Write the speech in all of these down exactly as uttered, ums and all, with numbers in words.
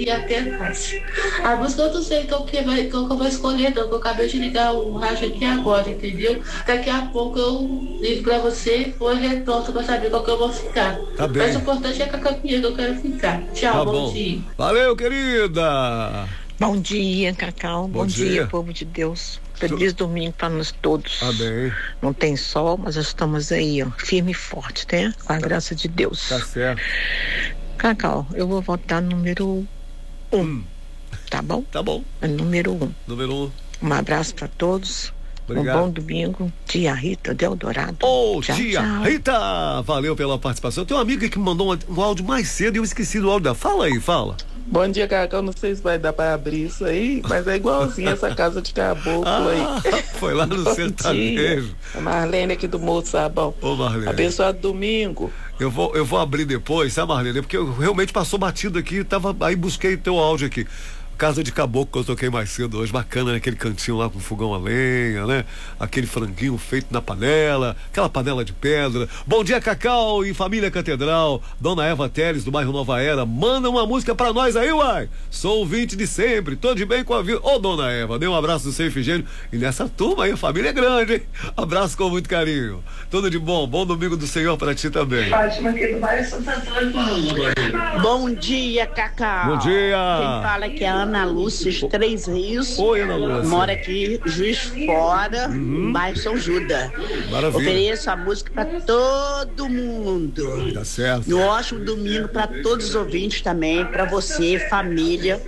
ir até casa. A música eu não sei qual que, vai, qual que eu vou escolher, não, que eu acabei de ligar o rádio aqui agora, entendeu? Daqui a pouco eu ligo pra você ou eu retorno pra saber qual que eu vou ficar. Tá bem. Mas o importante é que a Cacau que eu quero ficar. Tchau, Tá bom, bom. dia. Valeu, querida. Bom dia, Cacau. Bom, Bom dia. dia, povo de Deus. Feliz domingo para nós todos. Amém. Não tem sol, mas estamos aí, ó, firme e forte, né? Com a graça de Deus. Tá certo. Cacau, eu vou votar no número um. Hum. Tá bom? Tá bom. É número um. Número um. Um abraço para todos. Obrigado. Um bom domingo. Tia Rita de Eldorado. Ô, tchau, tia tchau. Rita, valeu pela participação. Tem uma amiga que me mandou um, um áudio mais cedo e eu esqueci do áudio dela. Fala aí, fala. Bom dia, Cacau. Não sei se vai dar para abrir isso aí, mas é igualzinho essa casa de caboclo Ah, aí. foi lá no Bom sertanejo. dia. A Marlene aqui do Morro Sabão. Ô, Marlene. Abençoado domingo. Eu vou, eu vou abrir depois, sabe, Marlene? Porque eu realmente passou batido aqui, tava, aí busquei teu áudio aqui. Casa de Caboclo que eu toquei mais cedo hoje, bacana, né? Aquele cantinho lá com fogão a lenha, né? Aquele franguinho feito na panela, aquela panela de pedra. Bom dia, Cacau e família Catedral. Dona Eva Teles, do bairro Nova Era, manda uma música pra nós aí, uai. Sou ouvinte de sempre, tô de bem com a vida. Ô, Dona Eva, dê um abraço do seu Efigênio. E nessa turma aí, a família é grande, hein? Abraço com muito carinho. Tudo de bom, bom domingo do Senhor pra ti também. Fátima aqui do bairro Santo Antônio. Bom dia, Cacau. Bom dia. Quem fala aqui é a Ana Lúcia, Três Rios. Oi, Ana Lúcia. Mora aqui, Juiz Fora, Uhum. bairro São Judas. Maravilha. Ofereço a música para todo mundo. Tá certo. E um ótimo domingo para todos os ouvintes também, para você, família.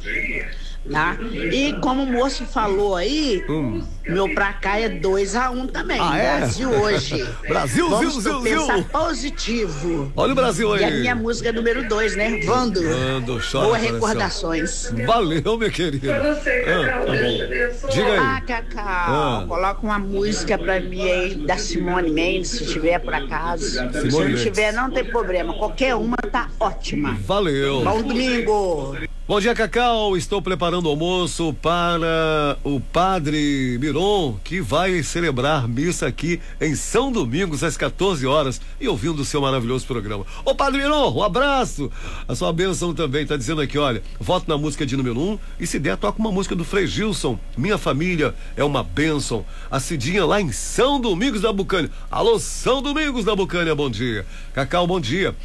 Tá? E como o moço falou aí, Hum. meu pra cá é dois a um também. Ah, é? Brasil hoje. Brasil, Vamos zil, zil, pensar zil. positivo. Olha o Brasil aí. E a minha música é número dois, né? Vando. Vando, chora, Boas coração. recordações. Valeu, minha querida. Ah, tá bom. Diga aí. Ah, Cacau, Ah. coloca uma música pra mim aí da Simone Mendes, se tiver por acaso. se não Mendes. tiver, não tem problema. Qualquer uma tá ótima. Valeu. Bom domingo. Bom dia, Cacau. Estou preparando o almoço para o Padre Miron, que vai celebrar missa aqui em São Domingos às quatorze horas e ouvindo o seu maravilhoso programa. Ô, Padre Miron, um abraço. A sua bênção também tá dizendo aqui, olha, voto na música de número um e se der, toca uma música do Frei Gilson. Minha família é uma bênção. A Cidinha lá em São Domingos da Bucânia. Alô, São Domingos da Bucânia, bom dia. Cacau, bom dia.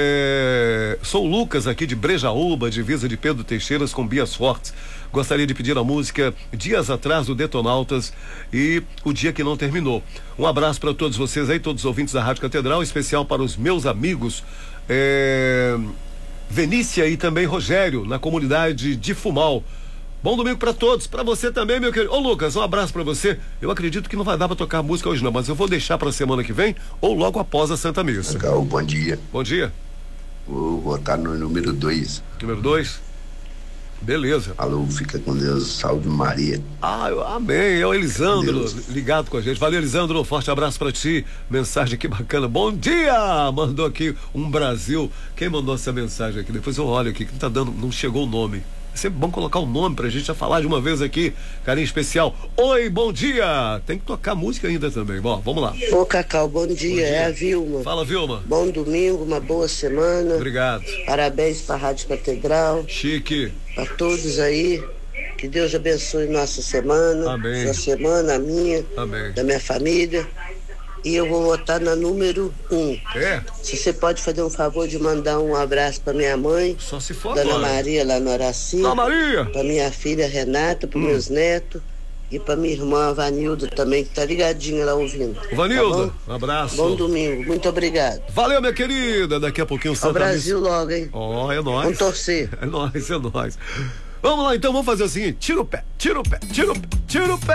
É... Sou o Lucas aqui de Brejaúba, divisa de Pedro Teixeiras com Bias Fortes. Gostaria de pedir a música Dias Atrás do Detonautas e O Dia Que Não Terminou. Um abraço para todos vocês aí, todos os ouvintes da Rádio Catedral, especial para os meus amigos é... Venícia e também Rogério, na comunidade de Fumal. Bom domingo para todos, para você também, meu querido. Ô, Lucas, um abraço para você. Eu acredito que não vai dar para tocar música hoje não, mas eu vou deixar para semana que vem ou logo após a Santa Missa. Legal, bom dia. Bom dia. Vou votar no número dois. Número dois. Beleza. Alô, fica com Deus, salve Maria. Ah, eu, amém. É o Elisandro Deus. ligado com a gente. Valeu, Elisandro. Forte abraço pra ti. Mensagem aqui bacana. Bom dia! Mandou aqui um Brasil. Quem mandou essa mensagem aqui? Depois eu olho aqui que não tá dando, não chegou o nome. É sempre bom colocar o nome pra gente já falar de uma vez aqui. Carinho especial. Oi, bom dia! Tem que tocar música ainda também. Bom, vamos lá. Ô, Cacau, bom dia, Bom dia. é a Vilma. Fala, Vilma. Bom domingo, uma boa semana. Obrigado. Parabéns para a Rádio Catedral, Chique. para todos aí. Que Deus abençoe nossa semana. Amém. Sua semana, a minha, Amém. da minha família. E eu vou votar na número um. É? Se você pode fazer um favor de mandar um abraço para minha mãe, Só se for Dona agora. Maria, lá no Araci. Dona Maria! Para minha filha Renata, para Hum. meus netos. E para minha irmã Vanilda também, que tá ligadinha lá ouvindo. Vanilda, Tá um abraço. bom? Bom domingo, muito obrigado. Valeu, minha querida. Daqui a pouquinho o Ao Santa Brasil Missa. logo, hein? Ó, oh, é nóis. Vamos torcer. É nóis, é nóis. Vamos lá, então, vamos fazer o seguinte: tira o pé, tira o pé, tira o pé, tira o pé.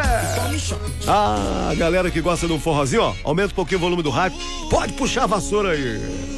Ah, galera que gosta de um forrozinho, ó, aumenta um pouquinho o volume do rádio. Pode puxar a vassoura aí.